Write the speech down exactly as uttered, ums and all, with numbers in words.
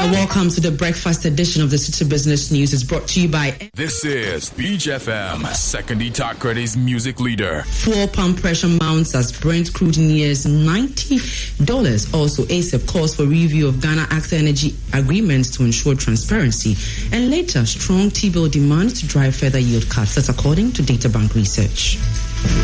Welcome to the breakfast edition of the City Business News. It's brought to you by... This is Beach F M, Second Itakre's music leader. Fuel pump pressure mounts as Brent crude nears ninety dollars. Also, A S E P calls for review of Ghana AXA Energy agreements to ensure transparency. And later, strong T-bill demand to drive further yield cuts. That's according to Data Bank research.